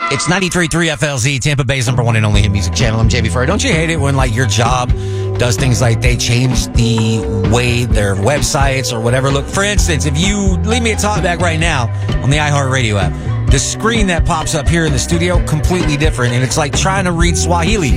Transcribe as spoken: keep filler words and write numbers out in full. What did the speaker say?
It's ninety-three point three F L Z, Tampa Bay's number one and only hit music channel. I'm J B Furry. Don't you hate it when, like, your job does things like they change the way their websites or whatever look? For instance, if you leave me a talkback right now on the iHeartRadio app, the screen that pops up here in the studio, completely different. And it's like trying to read Swahili.